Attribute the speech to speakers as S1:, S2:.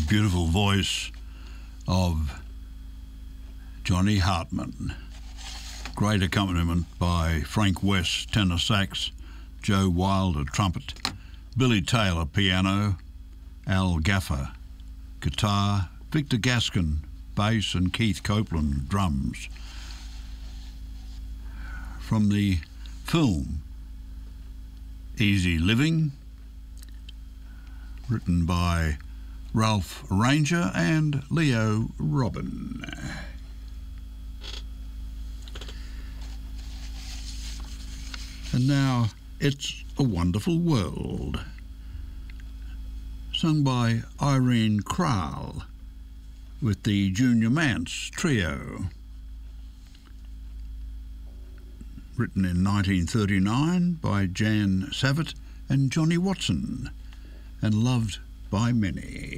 S1: beautiful voice of Johnny Hartman. Great accompaniment by Frank West, tenor sax, Joe Wilder, trumpet, Billy Taylor, piano, Al Gaffer, guitar, Victor Gaskin, bass, and Keith Copeland, drums. From the film Easy Living, written by Ralph Ranger and Leo Robin. And now, It's a Wonderful World, sung by Irene Kral with the Junior Mance Trio. Written in 1939 by Jan Savitt and Johnny Watson, and loved by many.